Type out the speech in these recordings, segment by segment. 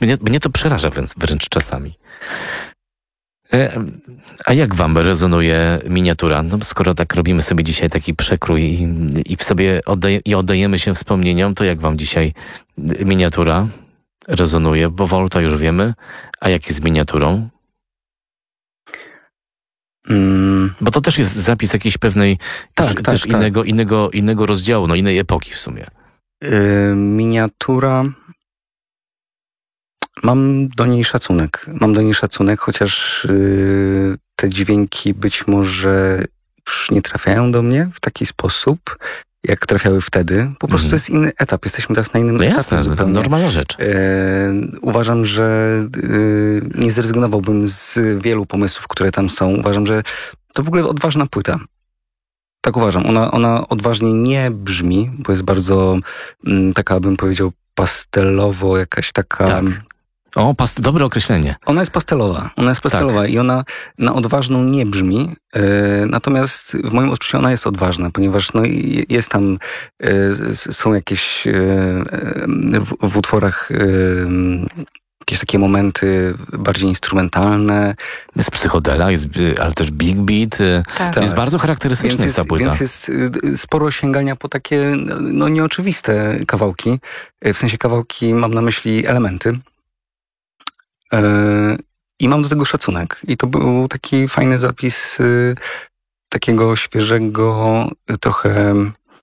Mnie to przeraża wręcz czasami. A jak wam rezonuje miniatura? No, skoro tak robimy sobie dzisiaj taki przekrój i w sobie oddajemy się wspomnieniom, to jak wam dzisiaj miniatura rezonuje? Bo Volta już wiemy, a jak jest z miniaturą? Bo to też jest zapis jakiejś pewnej też innego rozdziału, no innej epoki w sumie. Miniatura... Mam do niej szacunek, chociaż te dźwięki być może już nie trafiają do mnie w taki sposób, jak trafiały wtedy. Po prostu to jest inny etap. Jesteśmy teraz na innym etapie jasne, zupełnie. Normalna rzecz. Uważam, że nie zrezygnowałbym z wielu pomysłów, które tam są. Uważam, że to w ogóle odważna płyta. Tak uważam. Ona odważnie nie brzmi, bo jest bardzo taka, bym powiedział, pastelowo, jakaś taka... Tak. O, dobre określenie. Ona jest pastelowa tak. I ona na odważną nie brzmi, natomiast w moim odczuciu ona jest odważna, ponieważ no, jest tam, są jakieś w utworach jakieś takie momenty bardziej instrumentalne. Jest psychodela, ale też big beat. Tak. To jest bardzo charakterystyczna ta płyta. Więc jest sporo sięgania po takie no, nieoczywiste kawałki. W sensie kawałki mam na myśli elementy. I mam do tego szacunek. I to był taki fajny zapis takiego świeżego, trochę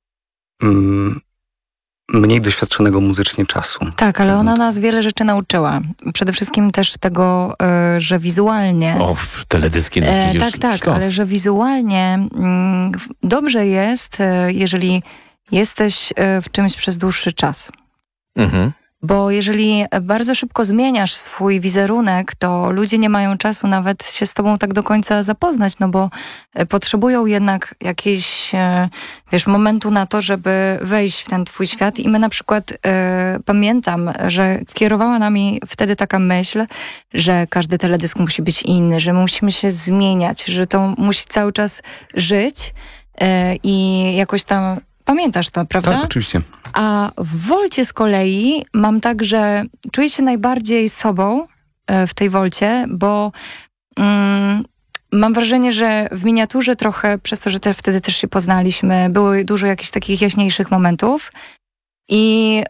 mniej doświadczonego muzycznie czasu. Tak, ale ona nas wiele rzeczy nauczyła. Przede wszystkim też tego, że wizualnie... O, teledyski. Tak, sztos. ale że wizualnie dobrze jest, jeżeli jesteś w czymś przez dłuższy czas. Mhm. Bo jeżeli bardzo szybko zmieniasz swój wizerunek, to ludzie nie mają czasu nawet się z tobą tak do końca zapoznać, no bo potrzebują jednak jakiegoś, momentu na to, żeby wejść w ten twój świat. I my na przykład pamiętam, że kierowała nami wtedy taka myśl, że każdy teledysk musi być inny, że musimy się zmieniać, że to musi cały czas żyć i jakoś tam... Pamiętasz to, prawda? Tak, oczywiście. A w Volcie z kolei mam tak, że czuję się najbardziej sobą w tej Volcie, bo mam wrażenie, że w miniaturze trochę, przez to, że wtedy też się poznaliśmy, było dużo jakichś takich jaśniejszych momentów i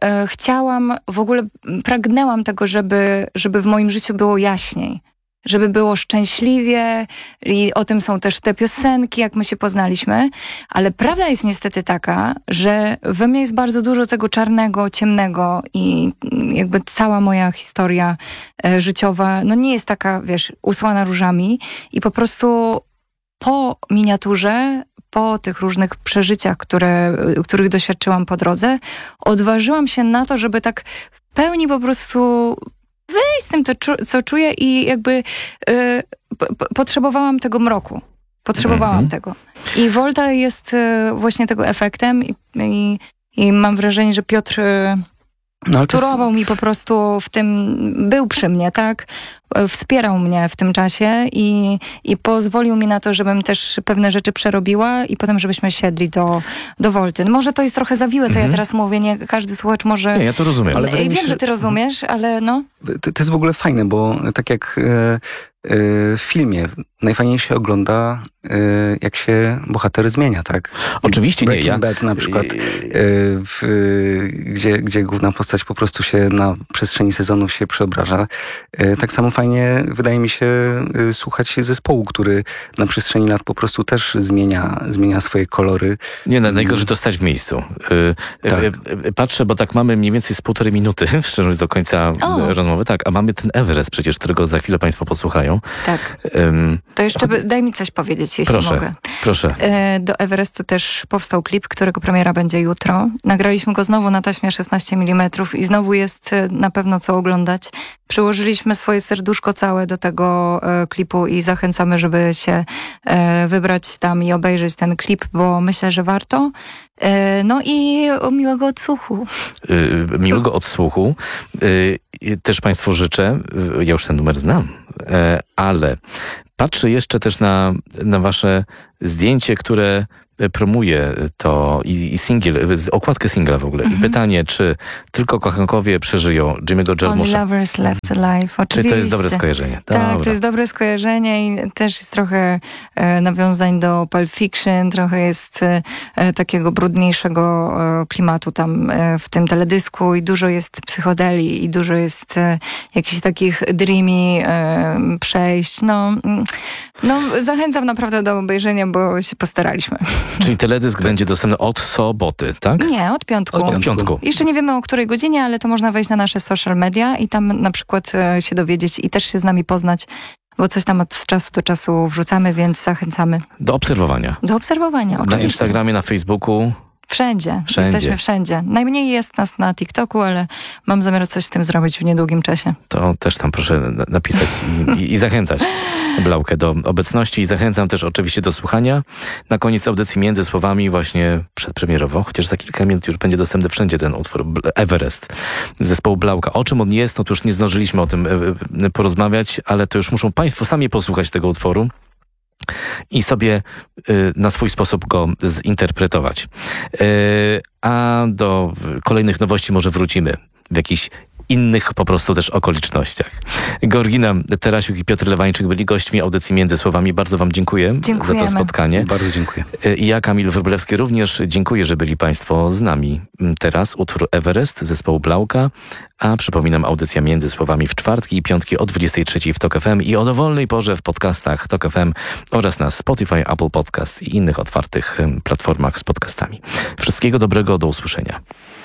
pragnęłam tego, żeby w moim życiu było jaśniej. Żeby było szczęśliwie i o tym są też te piosenki, jak my się poznaliśmy, ale prawda jest niestety taka, że we mnie jest bardzo dużo tego czarnego, ciemnego i jakby cała moja historia życiowa, no nie jest taka, usłana różami i po prostu po miniaturze, po tych różnych przeżyciach, których doświadczyłam po drodze, odważyłam się na to, żeby tak w pełni po prostu... wyjść z tym, co czuję i jakby potrzebowałam tego mroku. Potrzebowałam tego. I Volta jest właśnie tego efektem i mam wrażenie, że Piotr turował mi po prostu w tym, był przy mnie, tak? Wspierał mnie w tym czasie i pozwolił mi na to, żebym też pewne rzeczy przerobiła i potem, żebyśmy siedli do Volty. No może to jest trochę zawiłe, co ja teraz mówię, nie każdy słuchacz może... Nie, ja to rozumiem. Ale wiem, że ty rozumiesz, ale no... To jest w ogóle fajne, bo tak jak w filmie najfajniej się ogląda, jak się bohater zmienia, tak? Oczywiście nie. Breaking Bad na przykład, gdzie główna postać po prostu się na przestrzeni sezonów się przeobraża. Tak samo fajnie wydaje mi się słuchać zespołu, który na przestrzeni lat po prostu też zmienia swoje kolory. Nie, najgorzej to stać w miejscu. Tak. Patrzę, bo tak mamy mniej więcej z 1,5 minuty, szczerze mówiąc, do końca rozmowy. Tak, a mamy ten Everest przecież, którego za chwilę państwo posłuchają. Tak. To jeszcze daj mi coś powiedzieć, jeśli mogę. Proszę. Do Everestu też powstał klip, którego premiera będzie jutro. Nagraliśmy go znowu na taśmie 16 mm i znowu jest na pewno co oglądać. Przyłożyliśmy swoje serduszko całe do tego klipu i zachęcamy, żeby się wybrać tam i obejrzeć ten klip, bo myślę, że warto. No i miłego odsłuchu. Miłego odsłuchu. Też państwu życzę. Ja już ten numer znam, ale patrzę jeszcze też na wasze zdjęcie, które promuje to i singiel, okładkę singla w ogóle. I pytanie, czy tylko kochankowie przeżyją Jimmy'ego Jarmusza? Only lovers left alive, oczywiście. Czy to jest dobre skojarzenie? Tak, to jest dobre skojarzenie i też jest trochę nawiązań do Pulp Fiction, trochę jest takiego brudniejszego klimatu tam w tym teledysku i dużo jest psychodelii i dużo jest jakichś takich dreamy przejść. No, zachęcam naprawdę do obejrzenia, bo się postaraliśmy. Czyli teledysk będzie dostępny od soboty, tak? Nie, od piątku. Od piątku. Jeszcze nie wiemy o której godzinie, ale to można wejść na nasze social media i tam na przykład się dowiedzieć i też się z nami poznać, bo coś tam od czasu do czasu wrzucamy, więc zachęcamy. Do obserwowania. Do obserwowania, oczywiście. Na Instagramie, na Facebooku. Wszędzie. Jesteśmy wszędzie. Najmniej jest nas na TikToku, ale mam zamiar coś z tym zrobić w niedługim czasie. To też tam proszę napisać i zachęcać Blaukę do obecności i zachęcam też oczywiście do słuchania. Na koniec audycji Między Słowami właśnie przedpremierowo, chociaż za kilka minut już będzie dostępny wszędzie ten utwór Everest zespołu Blauka. O czym on jest, no to już nie zdążyliśmy o tym porozmawiać, ale to już muszą Państwo sami posłuchać tego utworu i sobie na swój sposób go zinterpretować. A do kolejnych nowości może wrócimy w jakichś innych po prostu też okolicznościach. Georgina Terasiuk i Piotr Lewańczyk byli gośćmi audycji Między Słowami. Bardzo wam dziękuję za to spotkanie. Bardzo dziękuję. I ja, Kamil Wróblewski, również dziękuję, że byli Państwo z nami. Teraz utwór Everest zespołu Blauka, a przypominam, audycja Między Słowami w czwartki i piątki o 23 w TOK FM i o dowolnej porze w podcastach TOK FM oraz na Spotify, Apple Podcast i innych otwartych platformach z podcastami. Wszystkiego dobrego, do usłyszenia.